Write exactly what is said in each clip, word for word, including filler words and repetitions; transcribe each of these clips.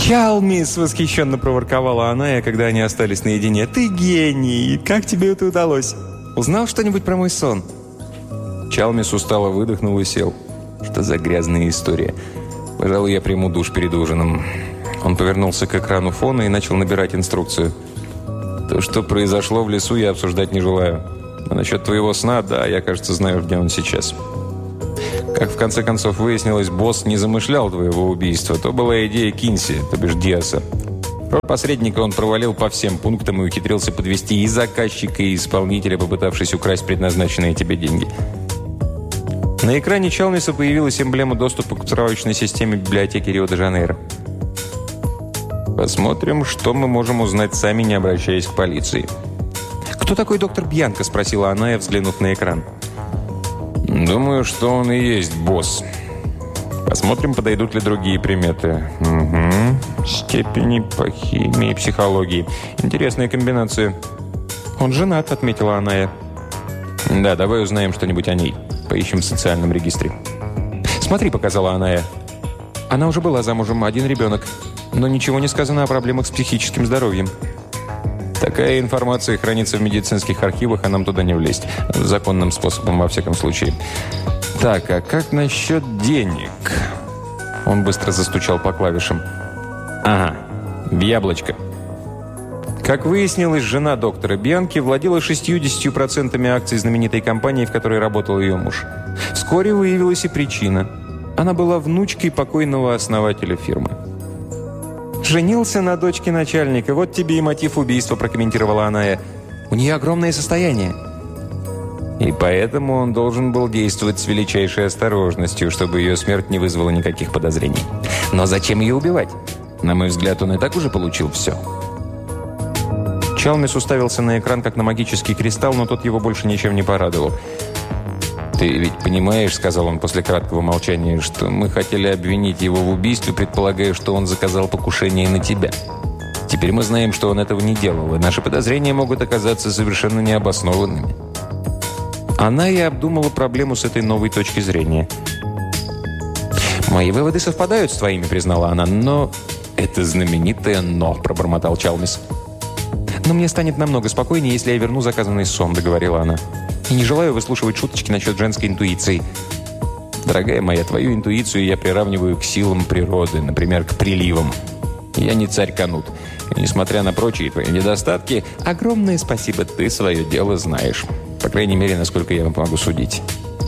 «Чалмис!» – восхищенно проворковала она, когда они остались наедине. «Ты гений! Как тебе это удалось? Узнал что-нибудь про мой сон?» Чалмис устало выдохнул и сел. Что за грязная история? Пожалуй, я приму душ перед ужином. Он повернулся к экрану фона и начал набирать инструкцию. То, что произошло в лесу, я обсуждать не желаю. А насчет твоего сна, да, я, кажется, знаю, где он сейчас. Как в конце концов выяснилось, босс не замышлял твоего убийства. То была идея Кинси, то бишь Диаса. Роль посредника он провалил по всем пунктам и ухитрился подвести и заказчика, и исполнителя, попытавшись украсть предназначенные тебе деньги. На экране Чалмиса появилась эмблема доступа к справочной системе библиотеки Рио-де-Жанейро. Посмотрим, что мы можем узнать сами, не обращаясь к полиции. «Кто такой доктор Бьянко?» – спросила она, взглянув на экран. «Думаю, что он и есть босс. Посмотрим, подойдут ли другие приметы. Угу. Степени по химии, психологии. Интересная комбинация». «Он женат», – отметила Аная. «Да, давай узнаем что-нибудь о ней. Поищем в социальном регистре». «Смотри», – показала Аная. «Она уже была замужем, один ребенок. Но ничего не сказано о проблемах с психическим здоровьем». Такая информация хранится в медицинских архивах, а нам туда не влезть. Законным способом, во всяком случае. Так, а как насчет денег? Он быстро застучал по клавишам. Ага, в яблочко. Как выяснилось, жена доктора Бьянки владела шестьюдесятью процентами акций знаменитой компании, в которой работал ее муж. Вскоре выявилась и причина. Она была внучкой покойного основателя фирмы. «Женился на дочке начальника. Вот тебе и мотив убийства», – прокомментировала Аная. «У нее огромное состояние». И поэтому он должен был действовать с величайшей осторожностью, чтобы ее смерть не вызвала никаких подозрений. Но зачем ее убивать? На мой взгляд, он и так уже получил все. Чалмис уставился на экран, как на магический кристалл, но тот его больше ничем не порадовал. «Ты ведь понимаешь, — сказал он после краткого молчания, — что мы хотели обвинить его в убийстве, предполагая, что он заказал покушение на тебя. Теперь мы знаем, что он этого не делал, и наши подозрения могут оказаться совершенно необоснованными». Она и обдумала проблему с этой новой точки зрения. «Мои выводы совпадают с твоими, — признала она, — но...» «Это знаменитое «но», — пробормотал Чалмис. «Но мне станет намного спокойнее, если я верну заказанный сон», — договорила она. «И не желаю выслушивать шуточки насчет женской интуиции». «Дорогая моя, твою интуицию я приравниваю к силам природы, например, к приливам. Я не царь Канут. И, несмотря на прочие твои недостатки, огромное спасибо, ты свое дело знаешь. По крайней мере, насколько я могу судить».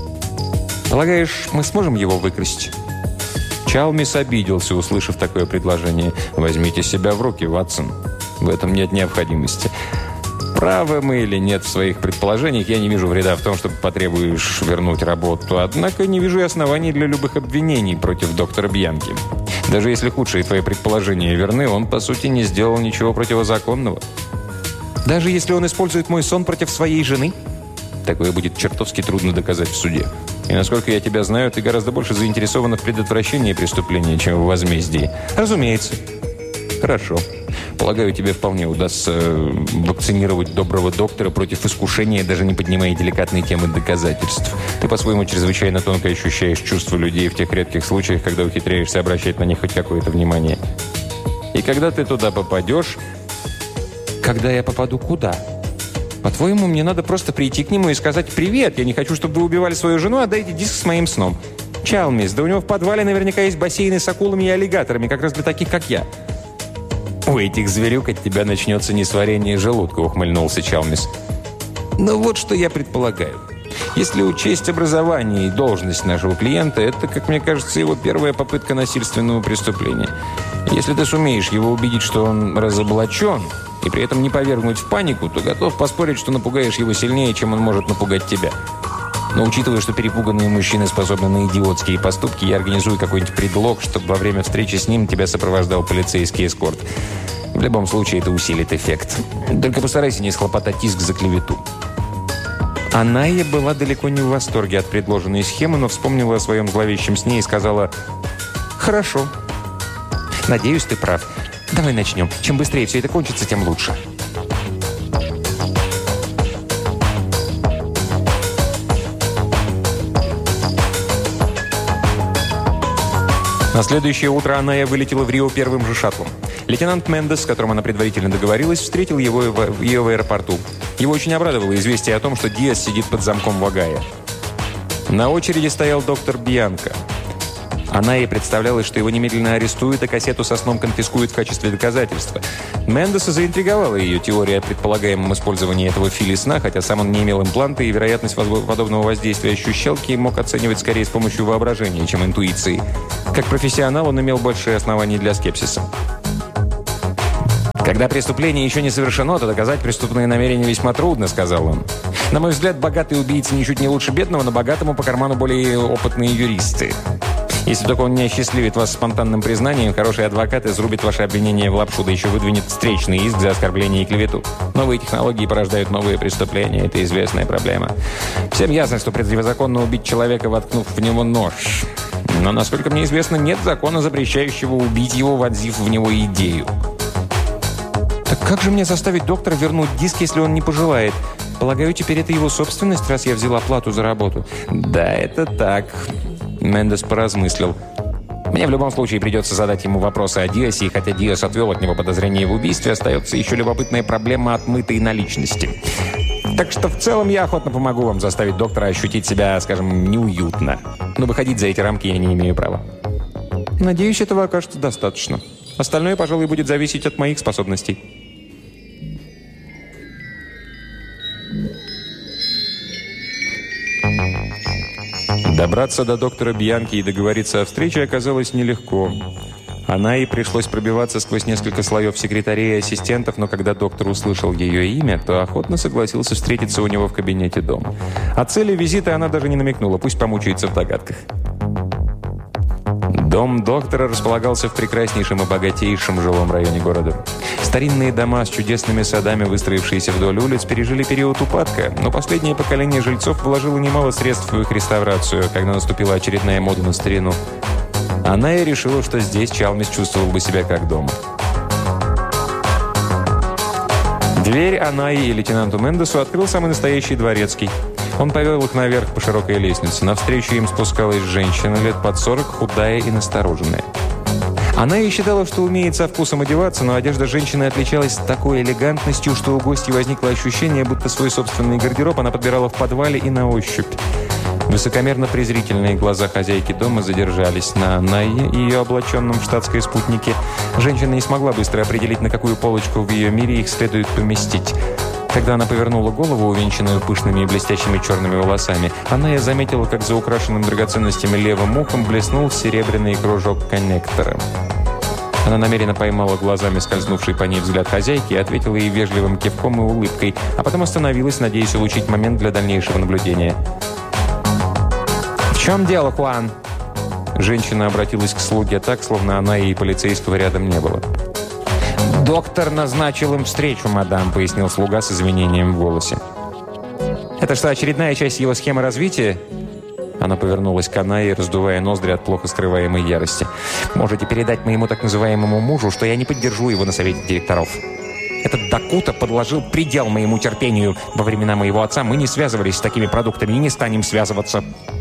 «Полагаешь, мы сможем его выкрасть?» Чалмис обиделся, услышав такое предложение. «Возьмите себя в руки, Ватсон. В этом нет необходимости. Правы мы или нет в своих предположениях, я не вижу вреда в том, что потребуешь вернуть работу. Однако не вижу и оснований для любых обвинений против доктора Бьянки. Даже если худшие твои предположения верны, он, по сути, не сделал ничего противозаконного». «Даже если он использует мой сон против своей жены?» «Такое будет чертовски трудно доказать в суде. И, насколько я тебя знаю, ты гораздо больше заинтересована в предотвращении преступления, чем в возмездии». «Разумеется». «Хорошо. Полагаю, тебе вполне удастся вакцинировать доброго доктора против искушения, даже не поднимая деликатные темы доказательств. Ты, по-своему, чрезвычайно тонко ощущаешь чувства людей в тех редких случаях, когда ухитряешься обращать на них хоть какое-то внимание. И когда ты туда попадешь...» «Когда я попаду куда? По-твоему, мне надо просто прийти к нему и сказать: «Привет, я не хочу, чтобы вы убивали свою жену, отдайте диск с моим сном». Чалмис, да у него в подвале наверняка есть бассейны с акулами и аллигаторами, как раз для таких, как я». «У этих зверюк от тебя начнется несварение желудка», — ухмыльнулся Чалмис. «Но вот что я предполагаю. Если учесть образование и должность нашего клиента, это, как мне кажется, его первая попытка насильственного преступления. Если ты сумеешь его убедить, что он разоблачен, и при этом не повергнуть в панику, то готов поспорить, что напугаешь его сильнее, чем он может напугать тебя. Но учитывая, что перепуганные мужчины способны на идиотские поступки, я организую какой-нибудь предлог, чтобы во время встречи с ним тебя сопровождал полицейский эскорт. В любом случае, это усилит эффект. Только постарайся не схлопотать иск за клевету». Аная была далеко не в восторге от предложенной схемы, но вспомнила о своем зловещем сне и сказала: «Хорошо. Надеюсь, ты прав. Давай начнем. Чем быстрее все это кончится, тем лучше». На следующее утро Аная вылетела в Рио первым же шаттлом. Лейтенант Мендес, с которым она предварительно договорилась, встретил его в, ее в аэропорту. Его очень обрадовало известие о том, что Диас сидит под замком в Огайо. На очереди стоял доктор Бьянко. Она ей представлялось, что его немедленно арестуют, а кассету со сном конфискуют в качестве доказательства. Мендеса заинтриговала ее теория о предполагаемом использовании этого фили сна, хотя сам он не имел импланта и вероятность подобного воздействия ощущалки мог оценивать скорее с помощью воображения, чем интуиции. Как профессионал он имел большие основания для скепсиса. «Когда преступление еще не совершено, то доказать преступные намерения весьма трудно», — сказал он. «На мой взгляд, богатый убийца ничуть не лучше бедного, но богатому по карману более опытные юристы. Если только он не осчастливит вас спонтанным признанием, хороший адвокат изрубит ваше обвинение в лапшу, да еще выдвинет встречный иск за оскорбление и клевету. Новые технологии порождают новые преступления. Это известная проблема. Всем ясно, что противозаконно убить человека, воткнув в него нож. Но, насколько мне известно, нет закона, запрещающего убить его, вонзив в него идею». «Так как же мне заставить доктора вернуть диск, если он не пожелает? Полагаю, теперь это его собственность, раз я взяла плату за работу?» «Да, это так». Мендес поразмыслил. «Мне в любом случае придется задать ему вопросы о Диасе, и хотя Диас отвел от него подозрение в убийстве, остается еще любопытная проблема отмытой наличности. Так что в целом я охотно помогу вам заставить доктора ощутить себя, скажем, неуютно. Но выходить за эти рамки я не имею права». «Надеюсь, этого окажется достаточно. Остальное, пожалуй, будет зависеть от моих способностей». Добраться до доктора Бьянки и договориться о встрече оказалось нелегко. Она и пришлось пробиваться сквозь несколько слоев секретарей и ассистентов, но когда доктор услышал ее имя, то охотно согласился встретиться у него в кабинете дома. О цели визита она даже не намекнула, пусть помучается в догадках. Дом доктора располагался в прекраснейшем и богатейшем жилом районе города. Старинные дома с чудесными садами, выстроившиеся вдоль улиц, пережили период упадка, но последнее поколение жильцов вложило немало средств в их реставрацию, когда наступила очередная мода на старину. Она и решила, что здесь Чалмис чувствовал бы себя как дома. Дверь Анаи и лейтенанту Мендесу открыл самый настоящий дворецкий. Он повел их наверх по широкой лестнице. Навстречу им спускалась женщина лет под сорок, худая и настороженная. Она и считала, что умеет со вкусом одеваться, но одежда женщины отличалась такой элегантностью, что у гостей возникло ощущение, будто свой собственный гардероб она подбирала в подвале и на ощупь. Высокомерно-презрительные глаза хозяйки дома задержались на Анайе и ее облаченном в штатской спутнике. Женщина не смогла быстро определить, на какую полочку в ее мире их следует поместить. Когда она повернула голову, увенчанную пышными и блестящими черными волосами, Аная заметила, как за украшенным драгоценностями левым ухом блеснул серебряный кружок коннектора. Она намеренно поймала глазами скользнувший по ней взгляд хозяйки и ответила ей вежливым кивком и улыбкой, а потом остановилась, надеясь улучшить момент для дальнейшего наблюдения. «В чем дело, Хуан?» Женщина обратилась к слуге так, словно она и полицейского рядом не было. «Доктор назначил им встречу, мадам», — пояснил слуга с извинением в голосе. «Это что, очередная часть его схемы развития?» Она повернулась к Анае, раздувая ноздри от плохо скрываемой ярости. «Можете передать моему так называемому мужу, что я не поддержу его на совете директоров. Этот Дакута подложил предел моему терпению. Во времена моего отца мы не связывались с такими продуктами и не станем связываться».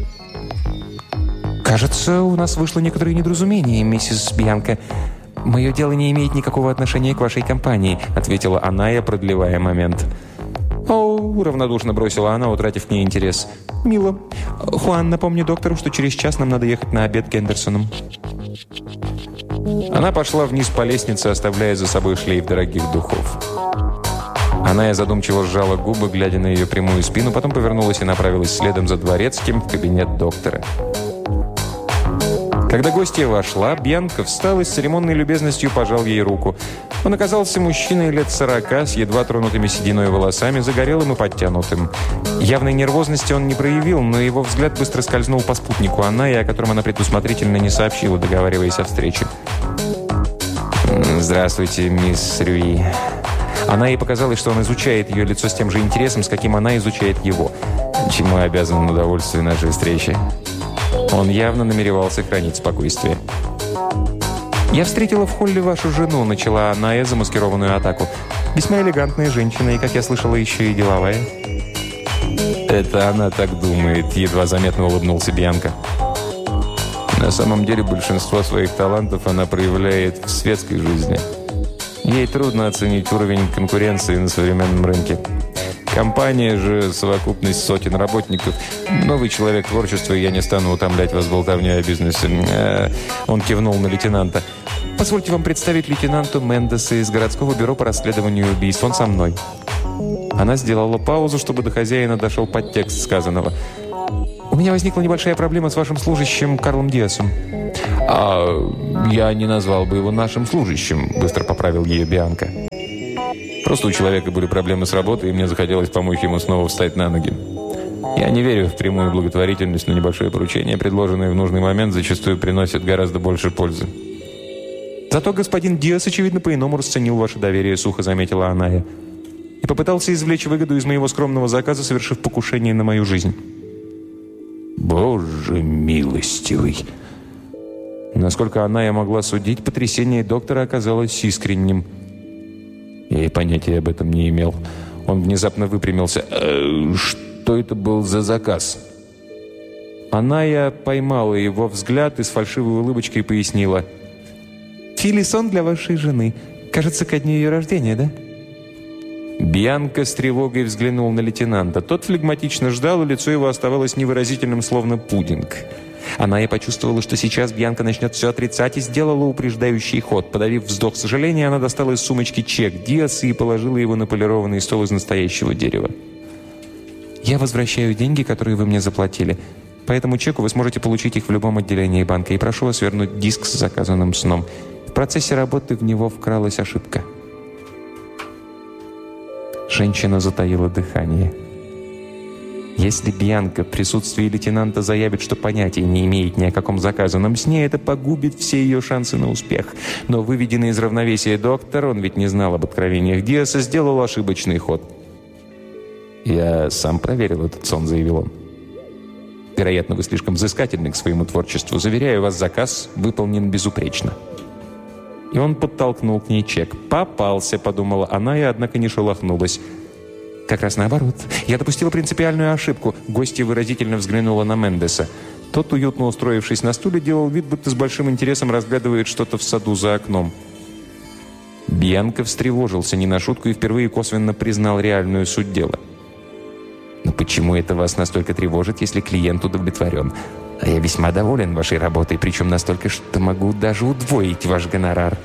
«Кажется, у нас вышло некоторое недоразумение, миссис Бьянка. Мое дело не имеет никакого отношения к вашей компании», — ответила Аная, продлевая момент. «О», — равнодушно бросила она, утратив к ней интерес. «Мило. Хуан, напомни доктору, что через час нам надо ехать на обед к Гендерсонам». Она пошла вниз по лестнице, оставляя за собой шлейф дорогих духов. Аная задумчиво сжала губы, глядя на ее прямую спину, потом повернулась и направилась следом за дворецким в кабинет доктора. Когда гостья вошла, Бьянка встал и с церемонной любезностью пожал ей руку. Он оказался мужчиной лет сорока, с едва тронутыми сединой волосами, загорелым и подтянутым. Явной нервозности он не проявил, но его взгляд быстро скользнул по спутнику Анайи, о котором она предусмотрительно не сообщила, договариваясь о встрече. «Здравствуйте, мисс Рюи». Анайи показалось, что он изучает ее лицо с тем же интересом, с каким она изучает его. «Чему обязан удовольствие нашей встречи?» Он явно намеревался хранить спокойствие. «Я встретила в холле вашу жену», — начала Аная замаскированную атаку. «Весьма элегантная женщина и, как я слышала, еще и деловая». «Это она так думает», — едва заметно улыбнулся Бьянка. На самом деле большинство своих талантов она проявляет в светской жизни. Ей трудно оценить уровень конкуренции на современном рынке. Компания же – совокупность сотен работников. Новый человек творчества, и я не стану утомлять вас болтовней о бизнесе. Э, он кивнул на лейтенанта. «Позвольте вам представить лейтенанту Мендеса из городского бюро по расследованию убийств. Он со мной». Она сделала паузу, чтобы до хозяина дошел подтекст сказанного. «У меня возникла небольшая проблема с вашим служащим Карлом Диасом». «А я не назвал бы его нашим служащим», – быстро поправил ее Бианка. «Просто у человека были проблемы с работой, и мне захотелось помочь ему снова встать на ноги. Я не верю в прямую благотворительность, но небольшое поручение, предложенное в нужный момент, зачастую приносит гораздо больше пользы». «Зато господин Диас, очевидно, по-иному расценил ваше доверие», – сухо заметила Аная. «И попытался извлечь выгоду из моего скромного заказа, совершив покушение на мою жизнь». «Боже милостивый!» Насколько Аная могла судить, потрясение доктора оказалось искренним. Я и понятия об этом не имел. Он внезапно выпрямился. «Э, что это был за заказ?» Аная поймала его взгляд и с фальшивой улыбочкой пояснила. «Филисон для вашей жены. Кажется, ко дню ее рождения, да?» Бьянка с тревогой взглянул на лейтенанта. Тот флегматично ждал, и лицо его оставалось невыразительным, словно пудинг. Аная почувствовала, что сейчас Бьянка начнет все отрицать, и сделала упреждающий ход. Подавив вздох сожаления, она достала из сумочки чек Диаса и положила его на полированный стол из настоящего дерева. «Я возвращаю деньги, которые вы мне заплатили. По этому чеку вы сможете получить их в любом отделении банка. И прошу вас вернуть диск с заказанным сном. В процессе работы в него вкралась ошибка». Женщина затаила дыхание. Если Бьянка в присутствии лейтенанта заявит, что понятия не имеет ни о каком заказанном сне, это погубит все ее шансы на успех. Но выведенный из равновесия доктор, он ведь не знал об откровениях Диаса, сделал ошибочный ход. «Я сам проверил этот сон», — заявил он. «Вероятно, вы слишком взыскательны к своему творчеству. Заверяю вас, заказ выполнен безупречно». И он подтолкнул к ней чек. «Попался», — подумала она, и однако не шелохнулась. «Как раз наоборот. Я допустила принципиальную ошибку». Гостья выразительно взглянула на Мендеса. Тот, уютно устроившись на стуле, делал вид, будто с большим интересом разглядывает что-то в саду за окном. Бьянка встревожился не на шутку и впервые косвенно признал реальную суть дела. «Но почему это вас настолько тревожит, если клиент удовлетворен? А я весьма доволен вашей работой, причем настолько, что могу даже удвоить ваш гонорар».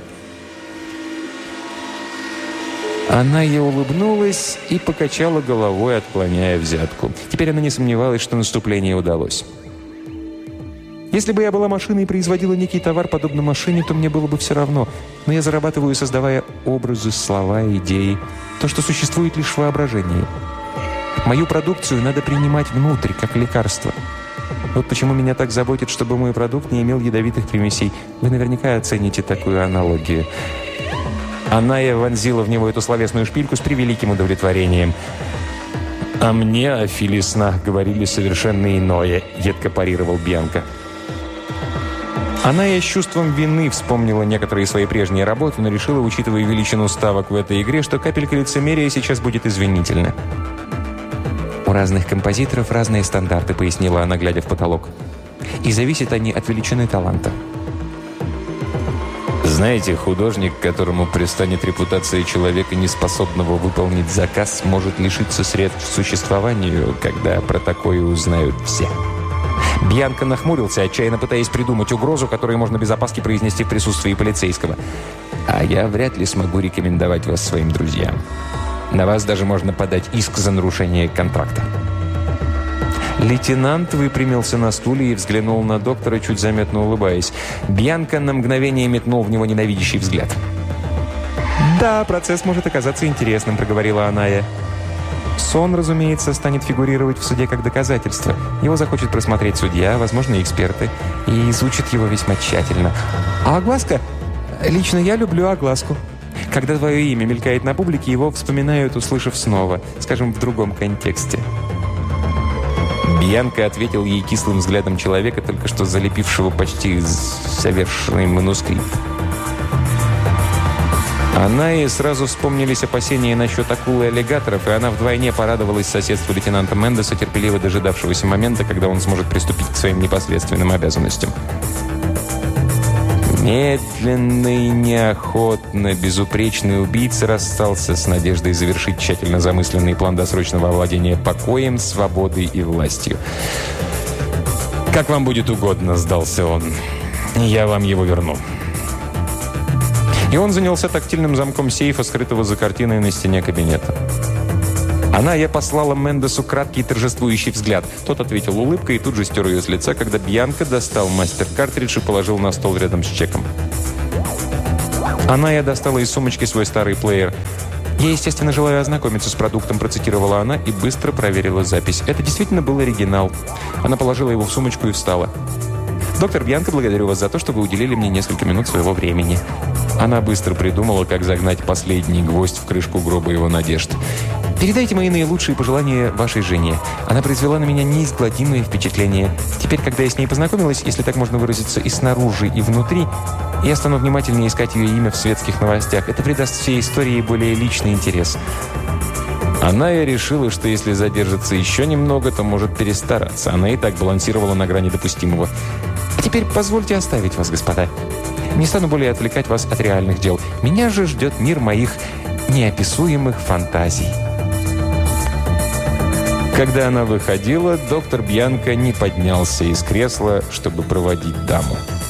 Она ей улыбнулась и покачала головой, отклоняя взятку. Теперь она не сомневалась, что наступление удалось. «Если бы я была машиной и производила некий товар, подобно машине, то мне было бы все равно. Но я зарабатываю, создавая образы, слова, идеи. То, что существует лишь в воображении. Мою продукцию надо принимать внутрь, как лекарство. Вот почему меня так заботит, чтобы мой продукт не имел ядовитых примесей. Вы наверняка оцените такую аналогию». Аная вонзила в него эту словесную шпильку с превеликим удовлетворением. «А мне о Филе снах говорили совершенно иное», — едко парировал Бьянка. Аная с чувством вины вспомнила некоторые свои прежние работы, но решила, учитывая величину ставок в этой игре, что капелька лицемерия сейчас будет извинительна. «У разных композиторов разные стандарты», — пояснила она, глядя в потолок. «И зависят они от величины таланта». Знаете, художник, которому пристанет репутация человека, неспособного выполнить заказ, может лишиться средств к существованию, когда про такое узнают все. Бьянка нахмурился, отчаянно пытаясь придумать угрозу, которую можно без опаски произнести в присутствии полицейского. А я вряд ли смогу рекомендовать вас своим друзьям. На вас даже можно подать иск за нарушение контракта. Лейтенант выпрямился на стуле и взглянул на доктора, чуть заметно улыбаясь. Бьянка на мгновение метнул в него ненавидящий взгляд. «Да, процесс может оказаться интересным», — проговорила Аная. «Сон, разумеется, станет фигурировать в суде как доказательство. Его захочет просмотреть судья, возможно, эксперты, и изучат его весьма тщательно. А огласка? Лично я люблю огласку. Когда твое имя мелькает на публике, его вспоминают, услышав снова, скажем, в другом контексте». Бьянка ответил ей кислым взглядом человека, только что залепившего почти завершенный манускрипт. Она и сразу вспомнились опасения насчет акул и аллигаторов, и она вдвойне порадовалась соседству лейтенанта Мендеса, терпеливо дожидавшегося момента, когда он сможет приступить к своим непосредственным обязанностям. Медленно и неохотно безупречный убийца расстался с надеждой завершить тщательно замысленный план досрочного овладения покоем, свободой и властью. «Как вам будет угодно», — сдался он. «Я вам его верну». И он занялся тактильным замком сейфа, скрытого за картиной на стене кабинета. Она, я послала Мендесу краткий торжествующий взгляд. Тот ответил улыбкой и тут же стер ее с лица, когда Бьянка достал мастер-картридж и положил на стол рядом с чеком. Она, я достала из сумочки свой старый плеер. «Я, естественно, желаю ознакомиться с продуктом», процитировала она и быстро проверила запись. Это действительно был оригинал. Она положила его в сумочку и встала. «Доктор Бьянка, благодарю вас за то, что вы уделили мне несколько минут своего времени». Она быстро придумала, как загнать последний гвоздь в крышку гроба его надежд. «Передайте мои наилучшие пожелания вашей жене. Она произвела на меня неизгладимое впечатление. Теперь, когда я с ней познакомилась, если так можно выразиться, и снаружи, и внутри, я стану внимательнее искать ее имя в светских новостях. Это придаст всей истории более личный интерес». Она и решила, что если задержится еще немного, то может перестараться. Она и так балансировала на грани допустимого. «А теперь позвольте оставить вас, господа. Не стану более отвлекать вас от реальных дел. Меня же ждет мир моих неописуемых фантазий». Когда она выходила, доктор Бьянка не поднялся из кресла, чтобы проводить даму.